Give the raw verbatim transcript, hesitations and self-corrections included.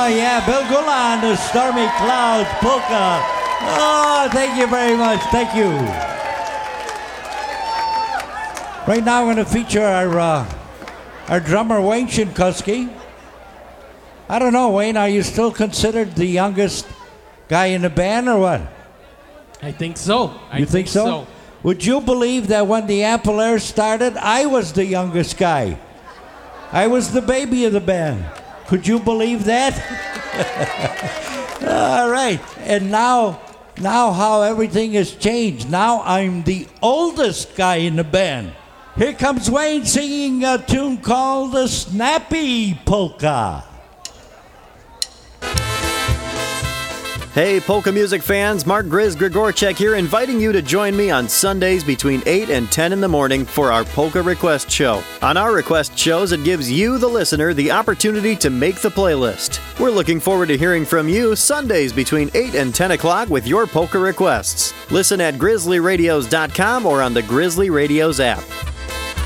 Oh, yeah, Bill Gulan, the Stormy Clouds polka. Oh, thank you very much. Thank you. Right now, I'm going to feature our uh, our drummer, Wayne Shinkuski. I don't know, Wayne, are you still considered the youngest guy in the band or what? I think so. I You think, think so? so. Would you believe that when the Ampolaires started, I was the youngest guy? I was the baby of the band. Could you believe that? All right. And now, now how everything has changed. Now I'm the oldest guy in the band. Here comes Wayne singing a tune called the Snappy Polka. Hey, polka music fans, Mark Grizz Grigorchek here, inviting you to join me on Sundays between eight and ten in the morning for our Polka Request Show. On our request shows, it gives you, the listener, the opportunity to make the playlist. We're looking forward to hearing from you Sundays between eight and ten o'clock with your polka requests. Listen at grizzly radios dot com or on the Grizzly Radios app.